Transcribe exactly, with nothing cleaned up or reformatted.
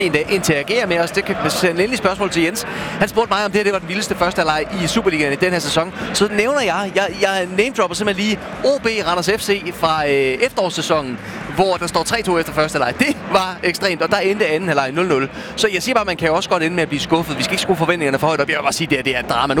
interagere med os. Det kan sende endelig spørgsmål til Jens. Han spurgte mig, om det her det var den vildeste første halvleg i Superligaen i den her sæson. Så nævner jeg, jeg, jeg name-dropper simpelthen lige O B Randers F C fra øh, efterårssæsonen, hvor der står tre to efter første halvleg. Det var ekstremt, og der endte anden halvleg nul nul. Så jeg siger bare, at man kan jo også godt ende med at blive skuffet. Vi skal ikke skrue forventningerne for højt op. Jeg vil bare sige, at det er, det er et drama nu.